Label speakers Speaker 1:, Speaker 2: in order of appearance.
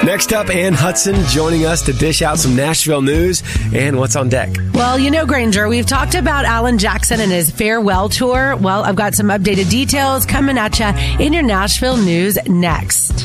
Speaker 1: Next up, Ann Hudson joining us to dish out some Nashville news and what's on deck.
Speaker 2: Well, you know, Granger, we've talked about Alan Jackson and his farewell tour. Well, I've got some updated details coming at you in your Nashville news next.